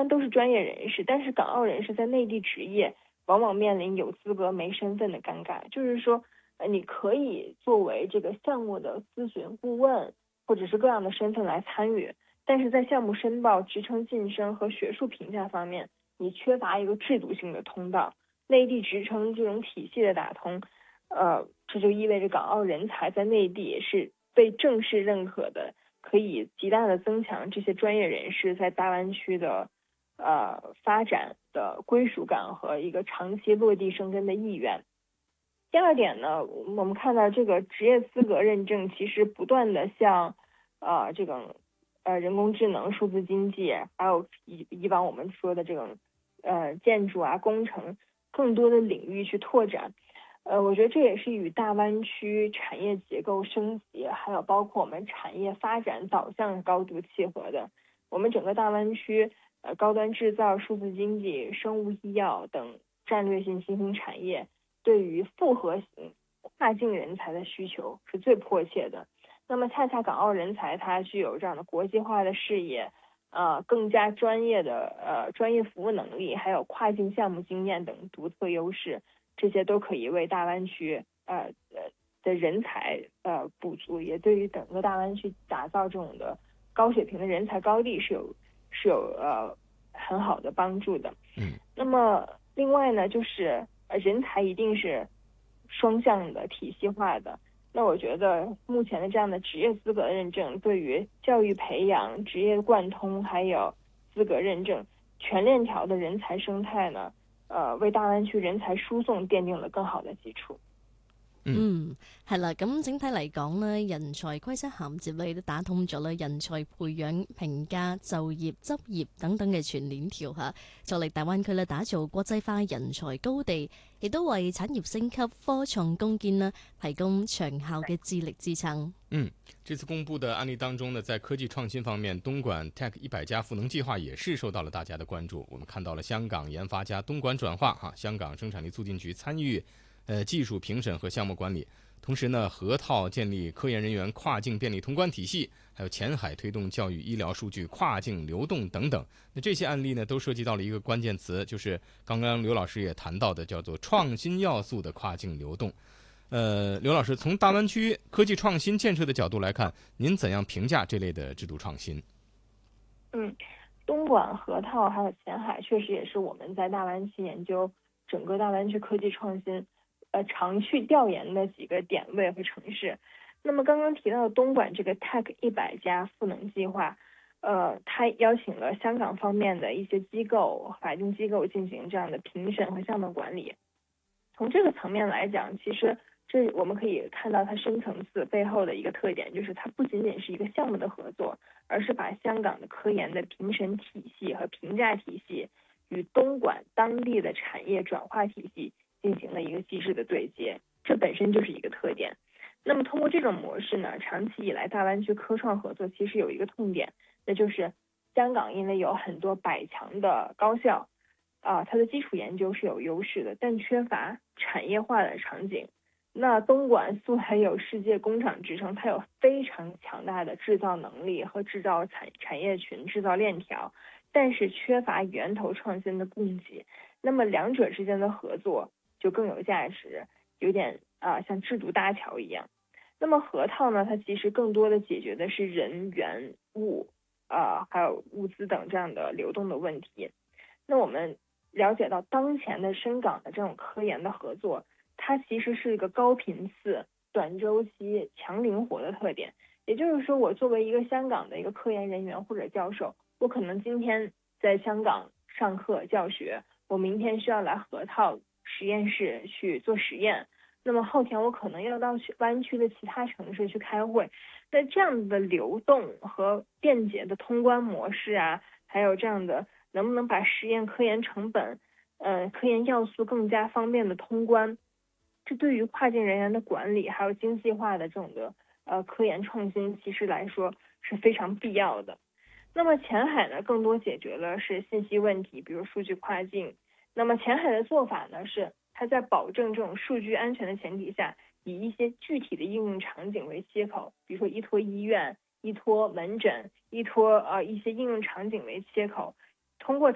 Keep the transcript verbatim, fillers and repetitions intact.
然都是专业人士，但是港澳人士在内地执业，往往面临有资格没身份的尴尬。就是说，呃，你可以作为这个项目的咨询顾问，或者是各样的身份来参与，但是在项目申报、职称晋升和学术评价方面，你缺乏一个制度性的通道。内地职称这种体系的打通，呃，这就意味着港澳人才在内地也是被正式认可的，可以极大的增强这些专业人士在大湾区的呃发展的归属感和一个长期落地生根的意愿。第二点呢，我们看到这个职业资格认证其实不断的向呃这种呃人工智能、数字经济，还有以以往我们说的这种呃建筑啊、工程更多的领域去拓展。呃，我觉得这也是与大湾区产业结构升级，还有包括我们产业发展导向高度契合的。我们整个大湾区，呃，高端制造、数字经济、生物医药等战略性新兴产业，对于复合型跨境人才的需求是最迫切的。那么，恰恰港澳人才它具有这样的国际化的视野，呃，更加专业的呃专业服务能力，还有跨境项目经验等独特优势。这些都可以为大湾区呃呃的人才呃补足，也对于整个大湾区打造这种的高水平的人才高地是有是有呃很好的帮助的。 嗯， 那么另外呢，就是呃人才一定是双向的、体系化的。那我觉得目前的这样的职业资格认证，对于教育培养、职业贯通，还有资格认证全链条的人才生态呢，呃，為大灣區人才輸送奠定了更好的基礎。 嗯，係啦，咁整體嚟講呢，人才規則銜接咧都打通咗咧人才培養、評價、就業、執業等等嘅全鏈條嚇，助力大灣區咧打造國際化人才高地，亦都為產業升級、科創攻堅呢提供長效嘅智力支撐。 嗯，这次公布的案例当中呢，在科技创新方面，东莞 Tech 一百家赋能计划也是受到了大家的关注。我们看到了香港研发加东莞转化哈，香港生产力促进局参与呃技术评审和项目管理，同时呢，河套建立科研人员跨境便利通关体系，还有前海推动教育医疗数据跨境流动等等。那这些案例呢，都涉及到了一个关键词，就是刚刚刘老师也谈到的，叫做创新要素的跨境流动。呃，刘老师，从大湾区科技创新建设的角度来看，您怎样评价这类的制度创新？ 嗯，东莞、河套还有前海，确实也是我们在大湾区研究整个大湾区科技创新，呃，常去调研的几个点位和城市。那么刚刚提到的东莞这个 Tech 一百家赋能计划，呃，它邀请了香港方面的一些机构、法定机构进行这样的评审和项目管理。从这个层面来讲，其实这我们可以看到它深层次背后的一个特点，就是它不仅仅是一个项目的合作，而是把香港的科研的评审体系和评价体系与东莞当地的产业转化体系进行了一个机制的对接，这本身就是一个特点。那么通过这种模式呢，长期以来大湾区科创合作其实有一个痛点，那就是香港因为有很多百强的高校啊，它的基础研究是有优势的，但缺乏产业化的场景。那东莞素来有世界工厂之称，它有非常强大的制造能力和制造产产业群、制造链条，但是缺乏源头创新的供给。那么两者之间的合作就更有价值，有点啊、呃、像制度搭桥一样。那么河套呢，它其实更多的解决的是人员物啊、呃、还有物资等这样的流动的问题。那我们了解到当前的深港的这种科研的合作，它其实是一个高频次、短周期、强灵活的特点。也就是说，我作为一个香港的一个科研人员或者教授，我可能今天在香港上课教学，我明天需要来河套实验室去做实验，那么后天我可能要到湾区的其他城市去开会。那这样的流动和便捷的通关模式啊，还有这样的能不能把实验科研成本、呃科研要素更加方便的通关，这对于跨境人员的管理还有精细化的这种的呃科研创新，其实来说是非常必要的。那么前海呢，更多解决了是信息问题，比如数据跨境。那么前海的做法呢，是它在保证这种数据安全的前提下，以一些具体的应用场景为切口，比如说依托医院、依托门诊、依托呃一些应用场景为切口，通过